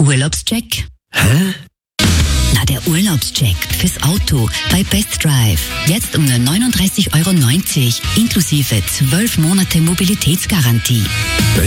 Urlaubscheck? Hä? Na, der Urlaubscheck fürs Auto bei Best Drive. Jetzt um nur 39,90 € inklusive 12 Monate Mobilitätsgarantie.